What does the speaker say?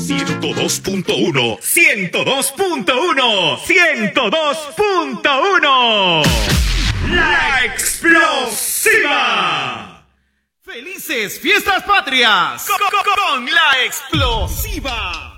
102.1, 102.1, 102.1. La Explosiva. ¡Felices Fiestas Patrias! Con la Explosiva.